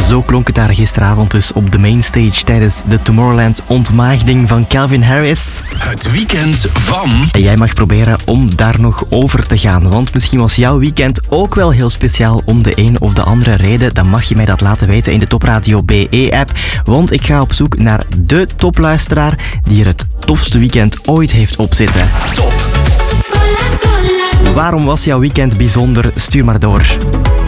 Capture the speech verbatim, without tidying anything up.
Zo klonk het daar gisteravond dus op de mainstage tijdens de Tomorrowland ontmaagding van Calvin Harris. Het weekend van... En jij mag proberen om daar nog over te gaan, want misschien was jouw weekend ook wel heel speciaal om de een of de andere reden. Dan mag je mij dat laten weten in de Top Radio B E-app, want ik ga op zoek naar de topluisteraar die er het tofste weekend ooit heeft op zitten. Top. Waarom was jouw weekend bijzonder? Stuur maar door.